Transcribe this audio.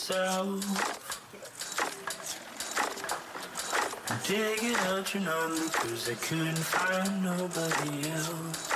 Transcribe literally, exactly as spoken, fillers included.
Self, digging out your number 'cause I couldn't find nobody else.